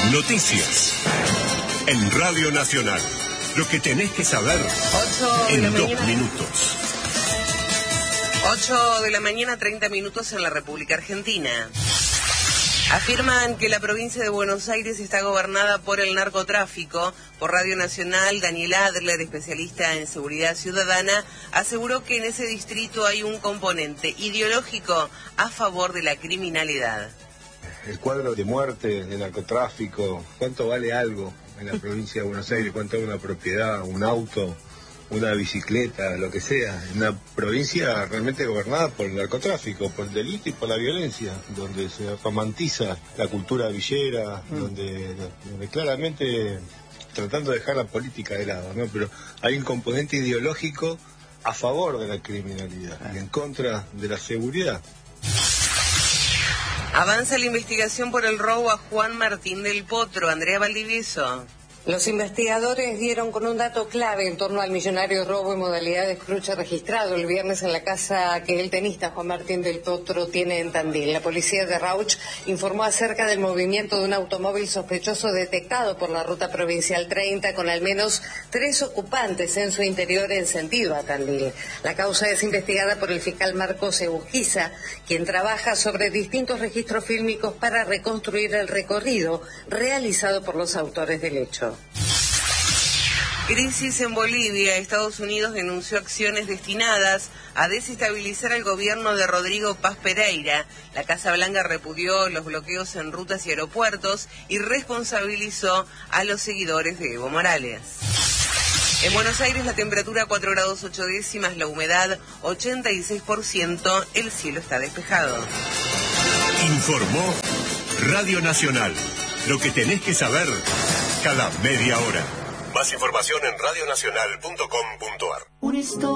Noticias en Radio Nacional. Lo que tenés que saber en 2 minutos. 8 de la mañana, 30 minutos en la República Argentina. Afirman que la provincia de Buenos Aires está gobernada por el narcotráfico. Por Radio Nacional, Daniel Adler, especialista en seguridad ciudadana, aseguró que en ese distrito hay un componente ideológico a favor de la criminalidad. El cuadro de muerte, de narcotráfico, cuánto vale algo en la provincia de Buenos Aires, cuánto vale una propiedad, un auto, una bicicleta, lo que sea. Una provincia realmente gobernada por el narcotráfico, por el delito y por la violencia, donde se romantiza la cultura villera, donde claramente tratando de dejar la política de lado, ¿no? Pero hay un componente ideológico a favor de la criminalidad y en contra de la seguridad. Avanza la investigación por el robo a Juan Martín del Potro. Andrea Valdivieso. Los investigadores dieron con un dato clave en torno al millonario robo en modalidad de escrucha registrado el viernes en la casa que el tenista Juan Martín del Potro tiene en Tandil. La policía de Rauch informó acerca del movimiento de un automóvil sospechoso detectado por la ruta provincial 30 con al menos 3 ocupantes en su interior en sentido a Tandil. La causa es investigada por el fiscal Marcos Ebujiza, quien trabaja sobre distintos registros fílmicos para reconstruir el recorrido realizado por los autores del hecho. Crisis en Bolivia. Estados Unidos denunció acciones destinadas a desestabilizar al gobierno de Rodrigo Paz Pereira. La Casa Blanca repudió los bloqueos en rutas y aeropuertos y responsabilizó a los seguidores de Evo Morales. En Buenos Aires la temperatura 4 grados 8 décimas, la humedad 86%, el cielo está despejado. Informó Radio Nacional. Lo que tenés que saber cada media hora. Más información en radionacional.com.ar.